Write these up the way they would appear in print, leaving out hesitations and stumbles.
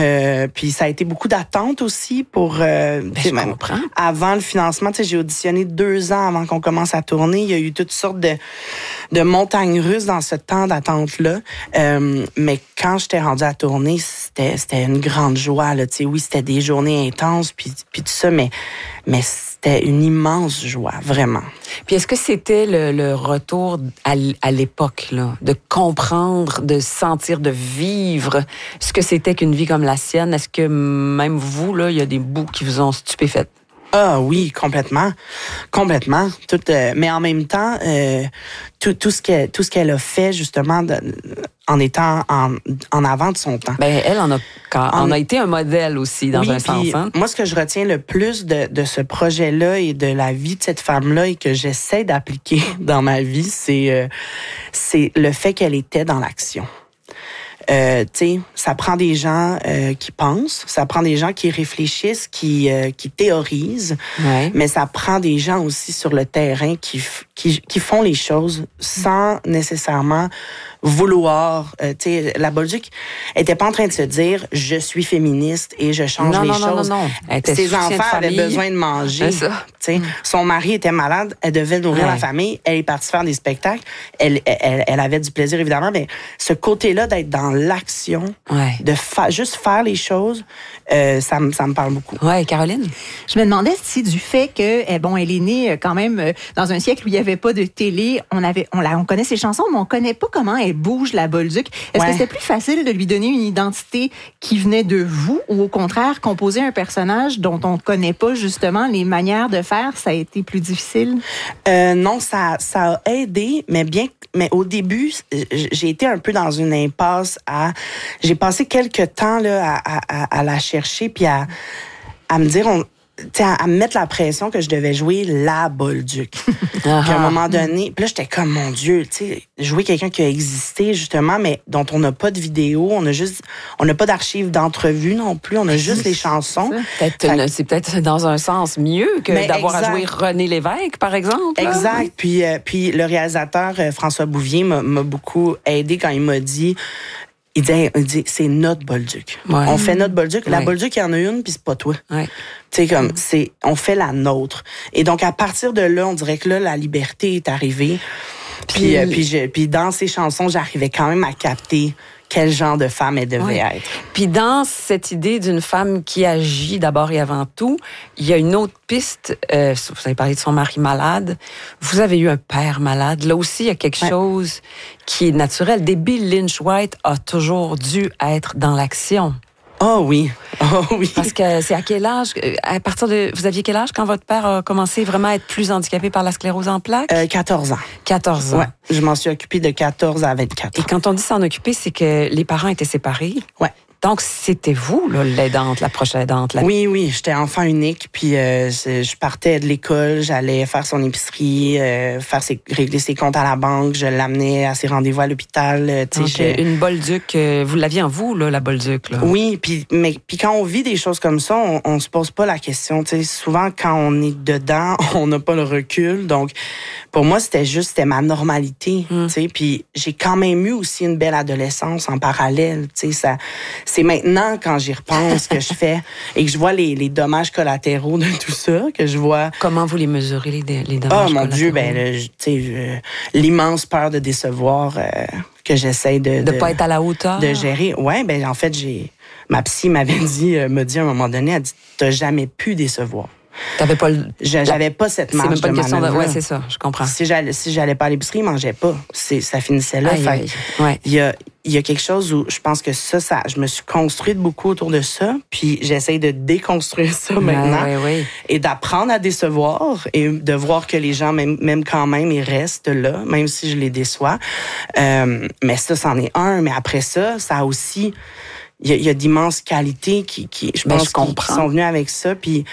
Puis ça a été beaucoup d'attentes aussi pour... je comprends. Avant le financement, j'ai auditionné 2 ans avant qu'on commence à tourner. Il y a eu toutes sortes de montagnes russes dans ce temps d'attente-là. Mais quand j'étais rendue à tourner, c'était une grande joie. Là. Oui, c'était des journées intenses, puis tout ça, mais c'était une immense joie, vraiment. Puis est-ce que c'était le retour à l'époque, là, de comprendre, de sentir, de vivre ce que c'était qu'une vie comme la sienne? Est-ce que même vous, là, il y a des bouts qui vous ont stupéfait? Ah oui, complètement. Mais en même temps, tout ce qu'elle a fait, justement, en étant en avant de son temps. Elle en a été un modèle aussi, dans un sens. Hein? Moi, ce que je retiens le plus de ce projet-là et de la vie de cette femme-là et que j'essaie d'appliquer dans ma vie, c'est le fait qu'elle était dans l'action. Ça prend des gens qui pensent, ça prend des gens qui réfléchissent, qui théorisent, mais ça prend des gens aussi sur le terrain qui font les choses sans nécessairement vouloir. La Bolduc était pas en train de se dire « je suis féministe et je change les choses ». Non. Ses enfants avaient besoin de manger. C'est ça. Son mari était malade, elle devait nourrir la famille, elle est partie faire des spectacles, elle avait du plaisir évidemment, mais ce côté-là d'être dans l'action, de juste faire les choses, ça me parle beaucoup. Ouais, Caroline? Je me demandais si du fait que, elle est née quand même dans un siècle où il n'y avait pas de télé, on connaît ses chansons, mais on connaît pas comment elle bouge, la Bolduc. Est-ce que c'était plus facile de lui donner une identité qui venait de vous ou au contraire, composer un personnage dont on ne connaît pas justement les manières de faire, ça a été plus difficile? Non, ça a aidé, mais au début, j'ai été un peu dans une impasse j'ai passé quelques temps là à la chercher puis à me dire à me mettre la pression que je devais jouer la Bolduc. Puis à un moment donné, puis là j'étais comme mon Dieu, jouer quelqu'un qui a existé justement, mais dont on n'a pas de vidéo, on n'a pas d'archives d'entrevue non plus, on a juste les chansons. C'est peut-être dans un sens mieux que d'avoir à jouer René Lévesque, par exemple. Exact. Puis le réalisateur François Bouvier m'a beaucoup aidé quand il m'a dit. Il dit, c'est notre Bolduc. Ouais. On fait notre Bolduc. La Bolduc, il y en a une, puis c'est pas toi. Ouais. Tu sais, on fait la nôtre. Et donc, à partir de là, on dirait que là, la liberté est arrivée. Puis dans ces chansons, j'arrivais quand même à capter quel genre de femme elle devait être. Puis dans cette idée d'une femme qui agit d'abord et avant tout, il y a une autre piste. Vous avez parlé de son mari malade. Vous avez eu un père malade. Là aussi, il y a quelque chose qui est naturel. Debbie Lynch White a toujours dû être dans l'action. Oh oui. Parce que c'est à quel âge, vous aviez quel âge quand votre père a commencé vraiment à être plus handicapé par la sclérose en plaques? 14 ans. 14 ans. Ouais. Je m'en suis occupée de 14 à 24 ans. Et quand on dit s'en occuper, c'est que les parents étaient séparés? Ouais. Donc, c'était vous, là, l'aidante, la proche aidante. Oui, j'étais enfant unique, puis je partais de l'école, j'allais faire son épicerie, régler ses comptes à la banque, je l'amenais à ses rendez-vous à l'hôpital. Une Bolduc, vous l'aviez en vous, là, la Bolduc, là. Oui, puis quand on vit des choses comme ça, on se pose pas la question. T'sais, souvent, quand on est dedans, on n'a pas le recul. Donc, pour moi, c'était ma normalité. Puis j'ai quand même eu aussi une belle adolescence en parallèle. C'est maintenant, quand j'y repense, que je fais et que je vois les dommages collatéraux de tout ça, que je vois... Comment vous les mesurez, les dommages collatéraux? Oh mon Dieu, l'immense peur de décevoir que j'essaie de pas être à la hauteur? De gérer. Ouais, en fait, ma psy m'a dit à un moment donné, elle dit, t'as jamais pu décevoir. T'avais pas j'avais pas cette marge de manœuvre. C'est même pas une question ouais, c'est ça, je comprends. Si j'allais pas à l'épicerie, je mangeais pas. Ça finissait là. Il y a quelque chose où je pense que ça, je me suis construite beaucoup autour de ça, puis j'essaie de déconstruire ça maintenant et d'apprendre à décevoir et de voir que les gens, même quand même, ils restent là, même si je les déçois. Mais ça, c'en est un. Mais après ça a aussi... Il y a d'immenses qualités qui je pense, qui sont venues avec ça. Puis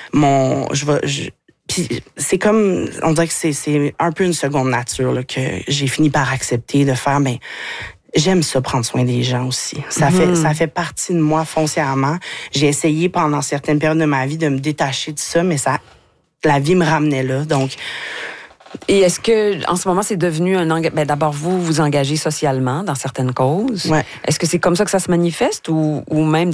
puis c'est comme, on dirait que c'est un peu une seconde nature là, que j'ai fini par accepter de faire. Mais j'aime ça, prendre soin des gens aussi. Ça fait partie de moi foncièrement. J'ai essayé pendant certaines périodes de ma vie de me détacher de ça, mais la vie me ramenait là. Donc, et est-ce que, en ce moment, c'est devenu d'abord, vous engagez socialement dans certaines causes. Ouais. Est-ce que c'est comme ça que ça se manifeste ou même